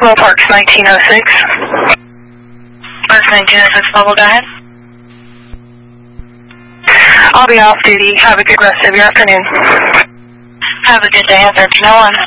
Well, Parks 1906. Parks 1906, Bubble, go ahead. I'll be off duty. Have a good rest of your afternoon. Have a good day at 1301.